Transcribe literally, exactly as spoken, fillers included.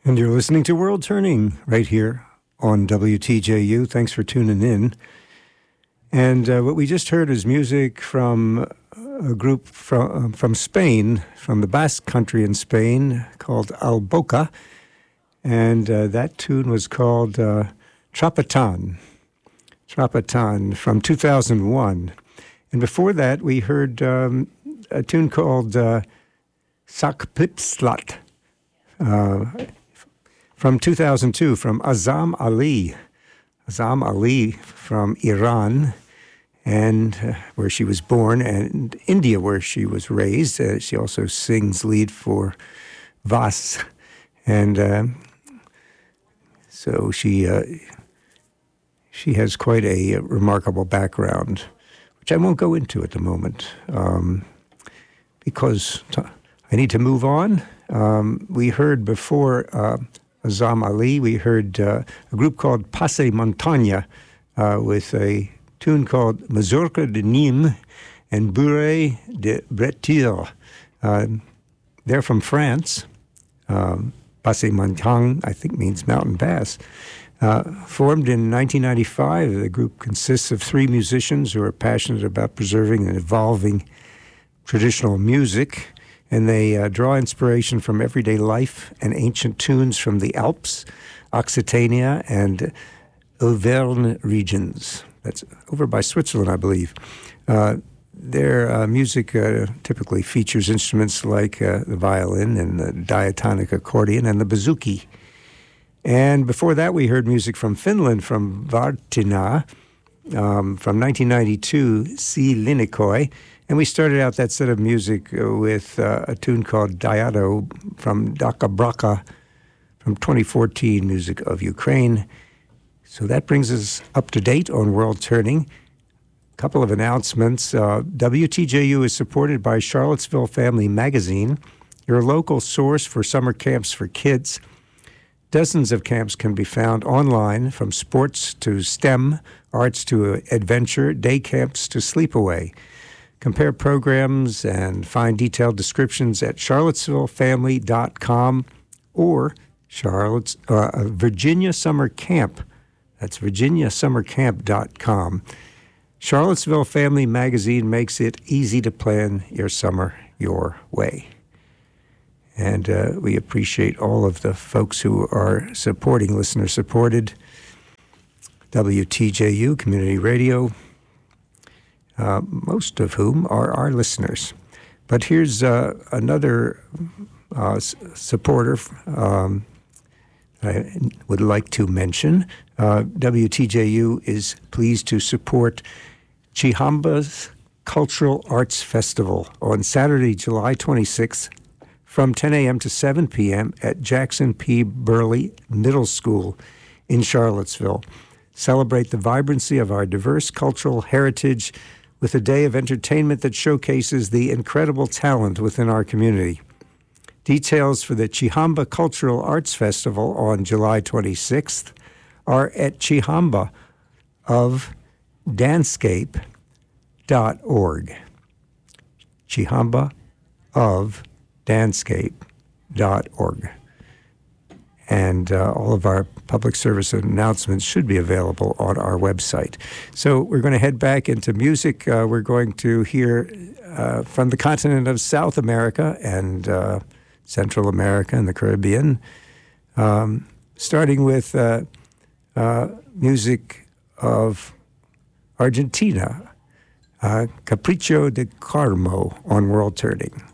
And you're listening to World Turning right here on W T J U. Thanks for tuning in. And uh, what we just heard is music from a group from, from Spain, from the Basque country in Spain, called Alboca. And uh, that tune was called uh, Trapatan. Trapatan from two thousand one. And before that, we heard um, a tune called uh, Sakplipslat. Uh, From two thousand two, from Azam Ali. Azam Ali from Iran, and uh, where she was born, and India, where she was raised. Uh, she also sings lead for Vas. And uh, so she uh, she has quite a remarkable background, which I won't go into at the moment, um, because t- I need to move on. Um, we heard before... Uh, Azam Ali, we heard uh, a group called Passe Montagne uh, with a tune called Mazurka de Nîmes and Bourrée de Breteuil. Uh, they're from France. Um, Passe Montagne, I think, means mountain pass. Uh, formed in nineteen ninety-five, the group consists of three musicians who are passionate about preserving and evolving traditional music. And they uh, draw inspiration from everyday life and ancient tunes from the Alps, Occitania, and Auvergne regions. That's over by Switzerland, I believe. Uh, their uh, music uh, typically features instruments like uh, the violin and the diatonic accordion and the bouzouki. And before that, we heard music from Finland, from Vartina, um, from nineteen ninety-two, Si Linikoi. And we started out that set of music with uh, a tune called Diado from Daka Braka from twenty fourteen, music of Ukraine. So that brings us up to date on World Turning. A couple of announcements. Uh, W T J U is supported by Charlottesville Family Magazine, your local source for summer camps for kids. Dozens of camps can be found online, from sports to STEM, arts to adventure, day camps to sleepaway. Compare programs and find detailed descriptions at charlottesville family dot com or Charlotte's, uh, Virginia Summer Camp. That's virginia summer camp dot com. Charlottesville Family Magazine makes it easy to plan your summer your way. And uh, we appreciate all of the folks who are supporting, listener-supported W T J U Community Radio. Uh, most of whom are our listeners. But here's uh, another uh, s- supporter um, I would like to mention. Uh, W T J U is pleased to support Chihamba's Cultural Arts Festival on Saturday, July twenty-sixth from ten a.m. to seven p.m. at Jackson P. Burley Middle School in Charlottesville. Celebrate the vibrancy of our diverse cultural heritage with a day of entertainment that showcases the incredible talent within our community. Details for the Chihamba Cultural Arts Festival on July twenty-sixth are at chihamba of danscape dot org. Chihamba of danscape dot org. And uh, all of our public service announcements should be available on our website. So we're going to head back into music. Uh, we're going to hear uh, from the continent of South America and uh, Central America and the Caribbean, um, starting with uh, uh, music of Argentina, uh, Capricho de Carmo on World Turning.